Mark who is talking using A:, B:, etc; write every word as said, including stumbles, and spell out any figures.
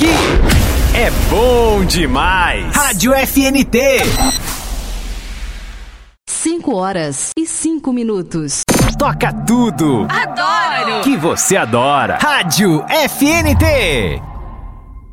A: aqui é bom demais. Rádio F N T.
B: cinco horas e cinco minutos.
A: Toca tudo.
C: Adoro.
A: Que você adora. Rádio F N T.